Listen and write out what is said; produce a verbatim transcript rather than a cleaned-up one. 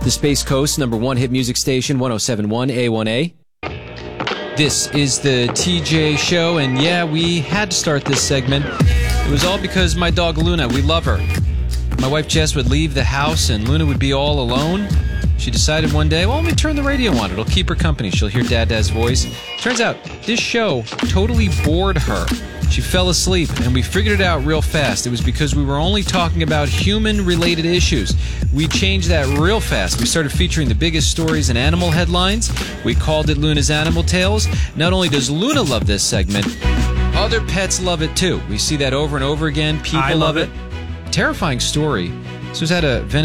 the Space Coast number one hit music station, one oh seven point one A one A. This is the T J Show, and yeah, we had to start this segment. It was all because my dog Luna, we love her. My wife Jess would leave the house, and Luna would be all alone. She decided one day, well, let me turn the radio on. It'll keep her company. She'll hear Dada's voice. Turns out, this show totally bored her. She fell asleep, and we figured it out real fast. It was because we were only talking about human-related issues. We changed that real fast. We started featuring the biggest stories and animal headlines. We called it Luna's Animal Tales. Not only does Luna love this segment, other pets love it too. We see that over and over again. People I love love it. it. Terrifying story. This was at a Venice